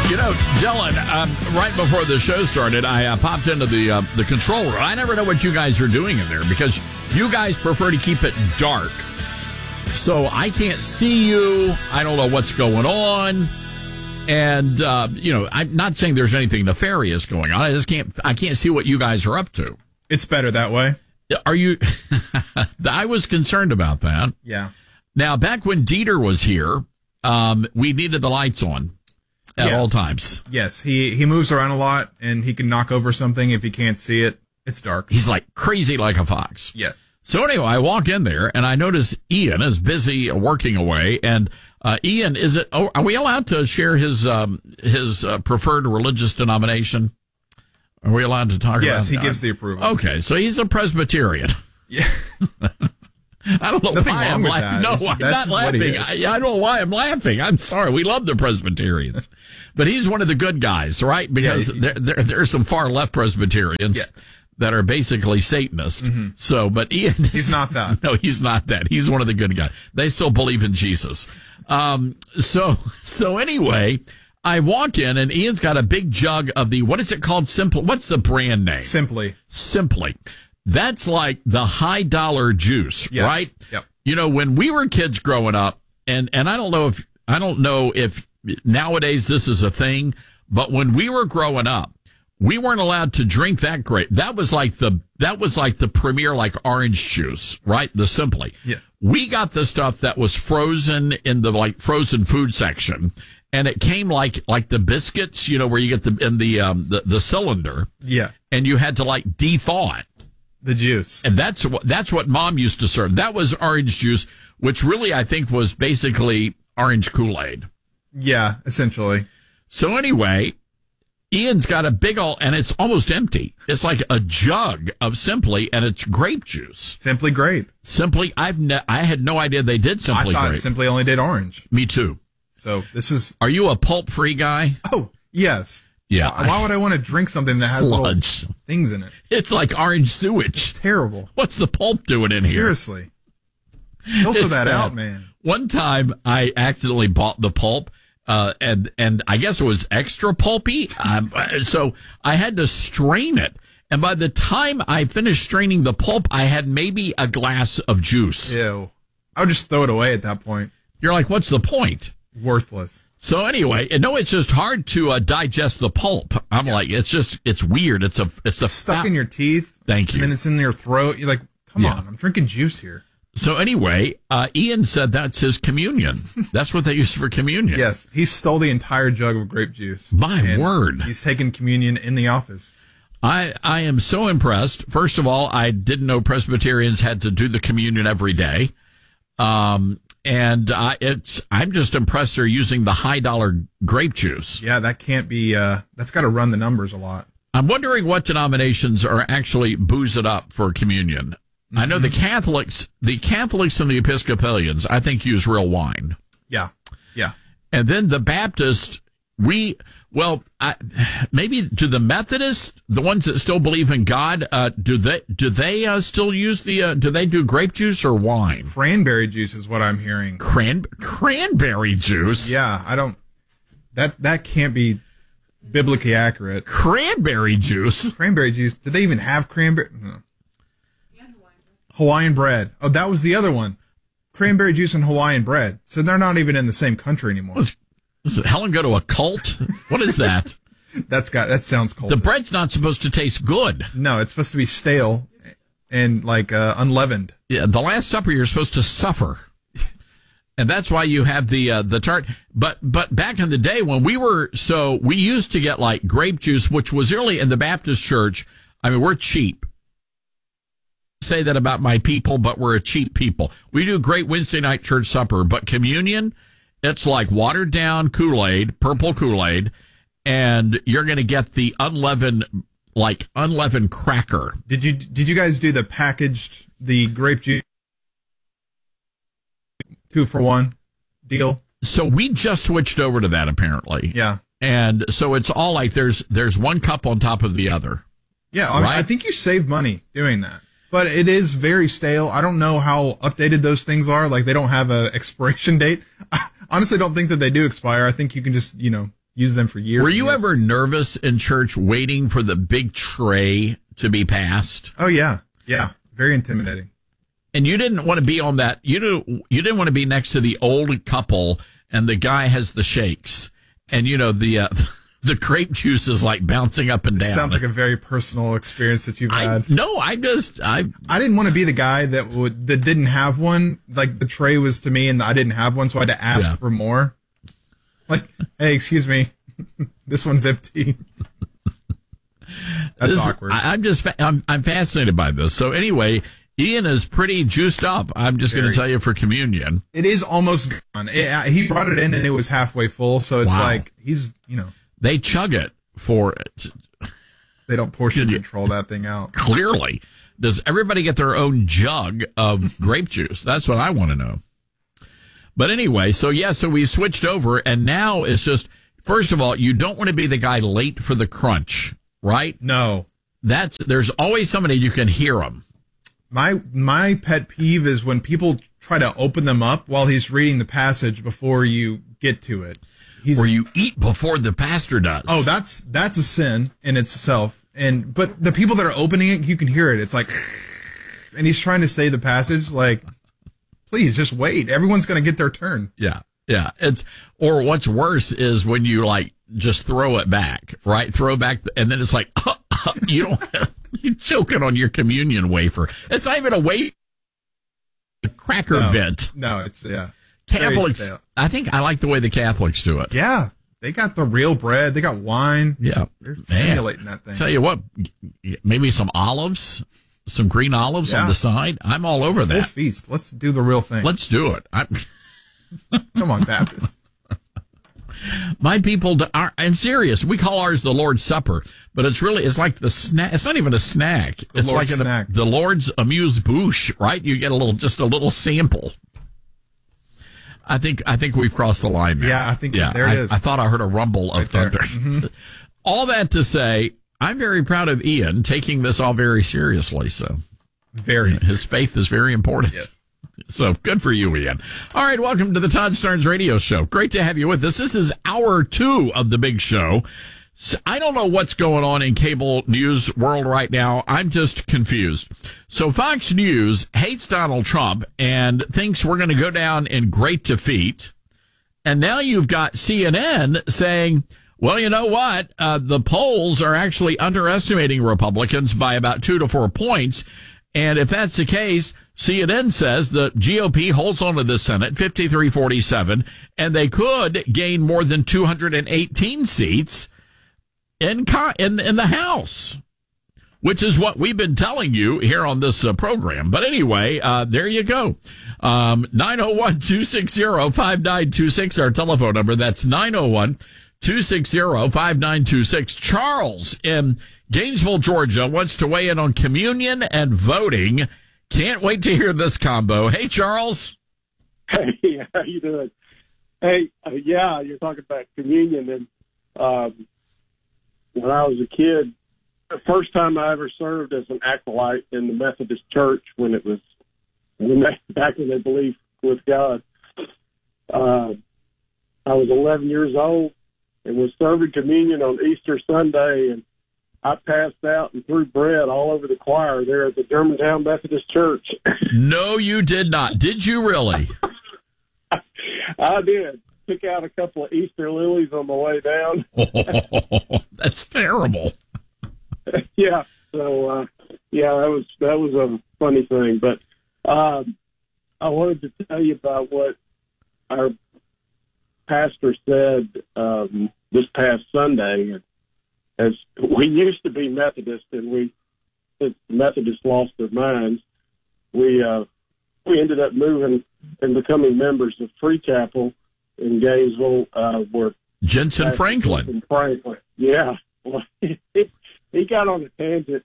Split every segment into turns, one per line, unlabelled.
You know, Dylan, right before the show started, I popped into the control room. I never know what you guys are doing in there because you guys prefer to keep it dark. So I can't see you. I don't know what's going on. And, I'm not saying there's anything nefarious going on. I can't see what you guys are up to.
It's better that way.
Are you? I was concerned about that.
Yeah.
Now, back when Dieter was here, we needed the lights on. At all times.
Yes, he moves around a lot, and he can knock over something if he can't see it. It's dark.
He's like crazy like a fox.
Yes.
So anyway, I walk in there, and I notice Ian is busy working away. And Ian, are we allowed to share his preferred religious denomination? Are we allowed to talk about it?
Yes, he gives the approval.
Okay, so he's a Presbyterian.
Yeah.
I don't know
Nothing
why
wrong
I'm
with
laughing.
that.
No, I'm
That's
not laughing. I don't know why I'm laughing. I'm sorry. We love the Presbyterians. But he's one of the good guys, right? Because there are some far left Presbyterians that are basically Satanists. Mm-hmm. So, but Ian
he's not that.
No, he's not that. He's one of the good guys. They still believe in Jesus. So anyway, I walk in and Ian's got a big jug of what is it called? Simply. What's the brand name?
Simply.
That's like the high dollar juice,
yes.
Right?
Yep.
You know, when we were kids growing up, and I don't know if nowadays this is a thing, but when we were growing up, we weren't allowed to drink that grape. That was like the premier like orange juice, right? The Simply.
Yeah.
We got the stuff that was frozen in the like frozen food section, and it came like the biscuits, you know, where you get the cylinder.
Yeah.
And you had to like de-thaw it.
The juice.
And that's what Mom used to serve. That was orange juice, which really I think was basically orange Kool-Aid.
Yeah, essentially.
So anyway, Ian's got a big and it's almost empty. It's like a jug of Simply, and it's grape juice.
Simply Grape.
Simply, I had no idea they did Simply Grape.
I thought Simply only did orange.
Me too.
So this is...
Are you a pulp-free guy?
Oh, yes.
Yeah.
Why would I want to drink something that has little things in it?
It's like orange sewage.
It's terrible.
What's the pulp doing in here?
Seriously. Filter that out, man.
One time I accidentally bought the pulp, and I guess it was extra pulpy. So I had to strain it. And by the time I finished straining the pulp, I had maybe a glass of juice.
Ew. I would just throw it away at that point.
You're like, what's the point?
Worthless.
So anyway, it's just hard to digest the pulp. I'm like, it's weird. It's
stuck in your teeth.
Thank you.
And then it's in your throat. You're like, come on, I'm drinking juice here.
So anyway, Ian said that's his communion. That's what they use for communion.
Yes, he stole the entire jug of grape juice.
My word.
He's taking communion in the office.
I am so impressed. First of all, I didn't know Presbyterians had to do the communion every day. And I'm just impressed they're using the high dollar grape juice.
Yeah, that can't be, that's got to run the numbers a lot.
I'm wondering what denominations are actually booze it up for communion. Mm-hmm. I know the Catholics and the Episcopalians, I think, use real wine.
Yeah. Yeah.
And then the Baptists, maybe do the Methodists, the ones that still believe in God, do they still use do they do grape juice or wine?
Cranberry juice is what I'm hearing.
Cranberry juice?
Yeah, that can't be biblically accurate.
Cranberry juice?
Cranberry juice. Did they even have cranberry? No. Hawaiian bread. Oh, that was the other one. Cranberry juice and Hawaiian bread. So they're not even in the same country anymore.
Does Helen go to a cult? What is that?
That sounds culty.
The bread's not supposed to taste good.
No, it's supposed to be stale and like unleavened.
Yeah, the Last Supper you're supposed to suffer. And that's why you have the tart. But back in the day when we used to get like grape juice, which was really in the Baptist church. I mean, we're cheap. Say that about my people, but we're a cheap people. We do great Wednesday night church supper, but communion, it's like watered down Kool-Aid, purple Kool-Aid, and you're going to get the unleavened cracker.
Did you guys do the grape juice 2-for-1 deal?
So we just switched over to that apparently.
Yeah.
And so it's all like there's one cup on top of the other.
Yeah, I think you save money doing that. But it is very stale. I don't know how updated those things are. Like, they don't have an expiration date. I honestly don't think that they do expire. I think you can just, used them for years.
Were you ever nervous in church waiting for the big tray to be passed?
Oh, yeah. Yeah. Very intimidating.
And you didn't want to be on that. You didn't want to be next to the old couple and the guy has the shakes. And, the grape juice is like bouncing up and down.
Sounds like a very personal experience that you've had.
I
didn't want to be the guy that didn't have one. Like the tray was to me and I didn't have one, so I had to ask for more. Like, hey, excuse me, this one's empty. That's awkward.
I'm fascinated by this. So anyway, Ian is pretty juiced up. I'm just going to tell you for communion.
It is almost gone. He brought it in and it was halfway full. So it's like he's,
They chug it for it.
They don't portion control that thing out.
Clearly. Does everybody get their own jug of grape juice? That's what I want to know. But anyway, so we switched over and now it's just, first of all, you don't want to be the guy late for the crunch, right?
No.
There's always somebody you can hear them.
My pet peeve is when people try to open them up while he's reading the passage before you get to it.
Or you eat before the pastor does.
Oh, that's a sin in itself. But the people that are opening it, you can hear it. It's like, and he's trying to say the passage like, please just wait. Everyone's going to get their turn.
Yeah. Yeah. Or what's worse is when you just throw it back, right? Throw back. And then it's like, you're choking on your communion wafer. It's not even a wafer. A cracker bit.
No, it's,
Catholics, I think I like the way the Catholics do it.
Yeah. They got the real bread. They got wine.
Yeah.
They're simulating that thing.
Tell you what, maybe some olives, some green olives on the side. I'm all over that.
Full feast. Let's do the real thing.
Let's do it.
Come on, Baptist.
My people are, and serious, we call ours the Lord's Supper, but it's like the snack. It's not even a snack. It's like the Lord's amuse-bouche, right? You get just a little sample. I think we've crossed the line now.
Yeah, I think there it is.
I thought I heard a rumble of thunder. Mm-hmm. All that to say, I'm very proud of Ian taking this all very seriously. So, his faith is very important.
Yes.
So good for you, Ian. All right, welcome to the Todd Starnes Radio Show. Great to have you with us. This is hour 2 of the big show. So I don't know what's going on in cable news world right now. I'm just confused. So Fox News hates Donald Trump and thinks we're going to go down in great defeat. And now you've got CNN saying, well, you know what? The polls are actually underestimating Republicans by about 2 to 4 points. And if that's the case, CNN says the GOP holds on to the Senate 53-47, and they could gain more than 218 seats in the House, which is what we've been telling you here on this program. But anyway, there you go. 901-260-5926, our telephone number. That's 901-260-5926. Charles in Gainesville, Georgia, wants to weigh in on communion and voting. Can't wait to hear this combo. Hey, Charles.
Hey, how you doing? Hey, you're talking about communion. And when I was a kid, the first time I ever served as an acolyte in the Methodist Church, back when they believed with God, I was 11 years old and was serving communion on Easter Sunday, and I passed out and threw bread all over the choir there at the Germantown Methodist Church.
No, you did not. Did you really?
I did. Took out a couple of Easter lilies on the way down.
Oh, that's terrible.
Yeah. So, that was a funny thing. But I wanted to tell you about what our pastor said this past Sunday. As we used to be Methodist, and since the Methodists lost their minds, we ended up moving and becoming members of Free Chapel in Gainesville, where
Jensen Franklin.
Yeah. Well, he got on a tangent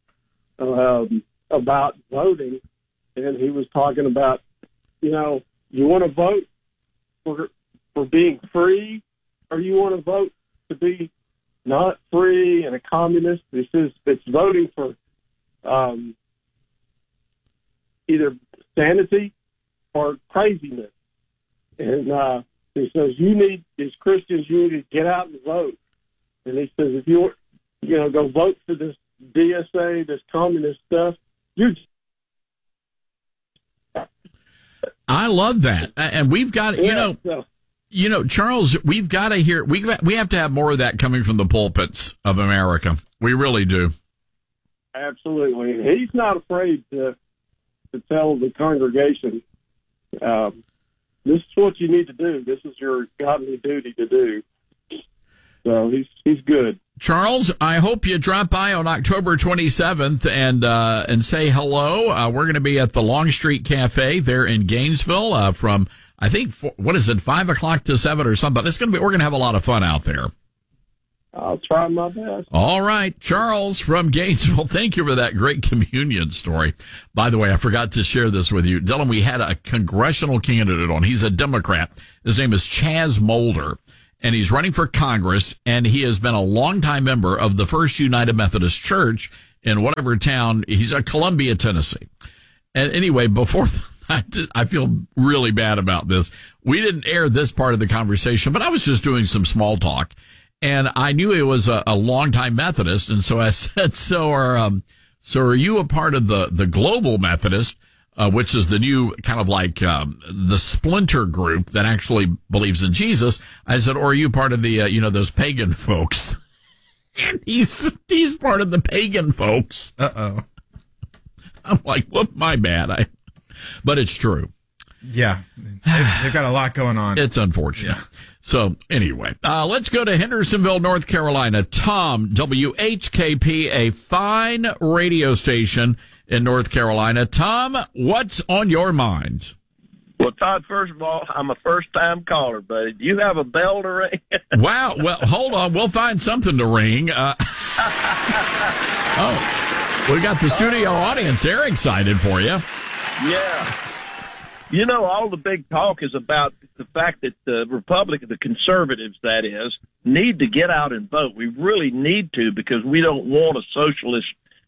about voting, and he was talking about, you want to vote for being free, or you want to vote to be not free and a communist. It's voting for either sanity or craziness. And He says, as Christians, you need to get out and vote. And he says, if you go vote for this DSA, this communist stuff,
I love that. And we've got, Charles, we've got to hear, we have to have more of that coming from the pulpits of America. We really do.
Absolutely. He's not afraid to tell the congregation, this is what you need to do. This is your godly duty to do. So he's good.
Charles, I hope you drop by on October 27th and say hello. We're going to be at the Long Street Cafe there in Gainesville from, I think, 5 o'clock to 7 or something. We're going to have a lot of fun out there.
I'll try my best.
All right. Charles from Gainesville, thank you for that great communion story. By the way, I forgot to share this with you. Dylan, we had a congressional candidate on. He's a Democrat. His name is Chaz Molder, and he's running for Congress, and he has been a longtime member of the First United Methodist Church in whatever town. He's in Columbia, Tennessee. And anyway, before I feel really bad about this. We didn't air this part of the conversation, but I was just doing some small talk. And I knew he was a longtime Methodist, and so I said, "So are you a part of the Global Methodist, which is the new kind of like the splinter group that actually believes in Jesus?" I said, "Or are you part of the those pagan folks?" And he's part of the pagan folks.
Uh-oh.
I'm like, "Whoop, my bad." But it's true.
Yeah, they've got a lot going on.
It's unfortunate. Yeah. So anyway, let's go to Hendersonville, North Carolina. Tom, WHKP, a fine radio station in North Carolina. Tom, what's on your mind?
Well, Todd, first of all, I'm a first-time caller, buddy. Do you have a bell to ring?
Wow. Well, hold on. We'll find something to ring. We got the studio audience. They're excited for you.
Yeah. All the big talk is about the fact that the the conservatives, that is, need to get out and vote. We really need to, because we don't want a socialist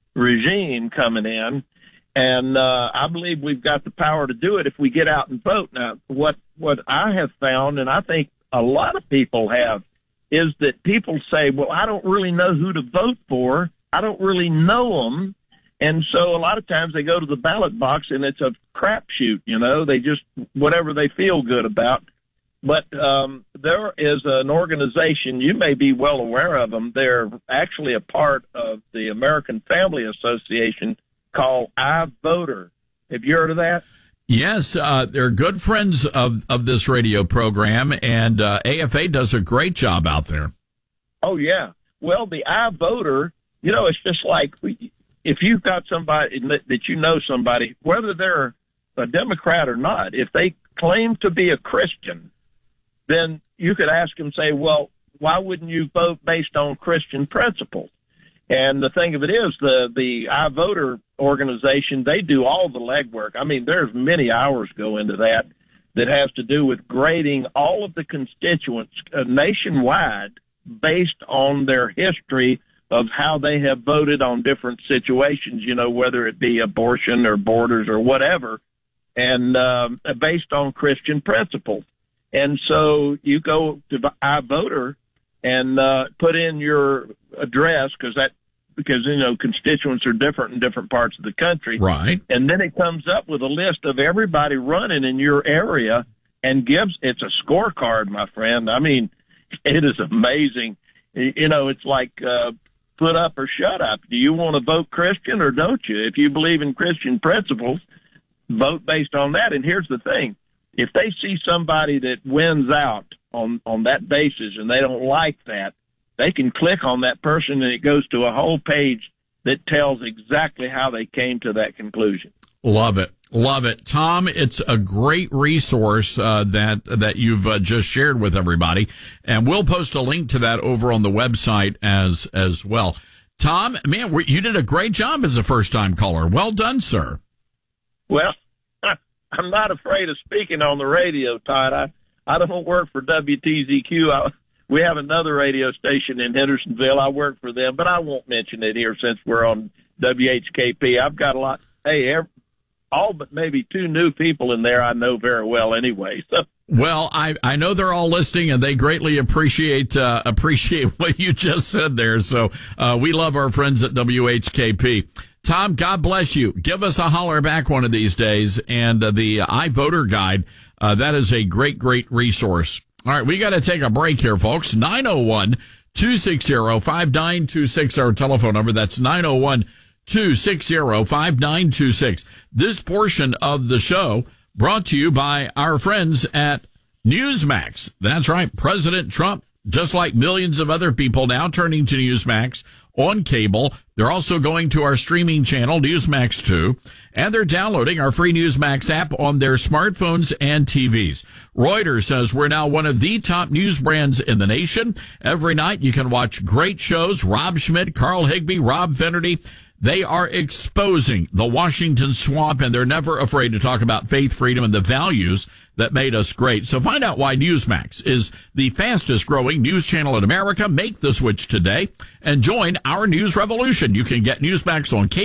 regime coming in. And I believe we've got the power to do it if we get out and vote. Now, what I have found, and I think a lot of people have, is that people say, well, I don't really know who to vote for. I don't really know them. And so a lot of times they go to the ballot box and it's a crapshoot, they just, whatever they feel good about. But there is an organization, you may be well aware of them. They're actually a part of the American Family Association called iVoter. Have you heard of that?
Yes, they're good friends of this radio program, and AFA does a great job out there.
Oh, yeah. Well, the iVoter, it's just like, if you've got somebody that somebody, whether they're a Democrat or not, if they claim to be a Christian, then you could ask them, say, well, why wouldn't you vote based on Christian principles? And the thing of it is, the iVoter organization, they do all the legwork. I mean, there's many hours go into that has to do with grading all of the constituents nationwide based on their history of how they have voted on different situations, whether it be abortion or borders or whatever, and based on Christian principles. And so you go to iVoter and put in your address, because constituents are different in different parts of the country.
Right. And
then it comes up with a list of everybody running in your area and it's a scorecard, my friend. I mean, it is amazing. It's like put up or shut up. Do you want to vote Christian or don't you? If you believe in Christian principles, vote based on that. And here's the thing. If they see somebody that wins out on that basis and they don't like that, they can click on that person and it goes to a whole page that tells exactly how they came to that conclusion.
Love it. Love it. Tom, it's a great resource that you've just shared with everybody. And we'll post a link to that over on the website as well. Tom, man, you did a great job as a first-time caller. Well done, sir.
Well, I'm not afraid of speaking on the radio, Todd. I don't work for WTZQ. We have another radio station in Hendersonville. I work for them, but I won't mention it here since we're on WHKP. I've got a lot. Hey, all but maybe 2 new people in there I know very well anyway. So.
Well, I know they're all listening, and they greatly appreciate what you just said there. So we love our friends at WHKP. Tom, God bless you. Give us a holler back one of these days. And the iVoter Guide, that is a great, great resource. All right, we got to take a break here, folks. 901-260-5926, our telephone number. That's 901-260-5926. This portion of the show brought to you by our friends at Newsmax. That's right. President Trump, just like millions of other people now, turning to Newsmax on cable. They're also going to our streaming channel, Newsmax 2, and they're downloading our free Newsmax app on their smartphones and TVs. Reuters says we're now one of the top news brands in the nation. Every night you can watch great shows. Rob Schmidt, Carl Higbee, Rob Finnerty. They are exposing the Washington swamp, and they're never afraid to talk about faith, freedom, and the values that made us great. So find out why Newsmax is the fastest growing news channel in America. Make the switch today and join our news revolution. You can get Newsmax on cable,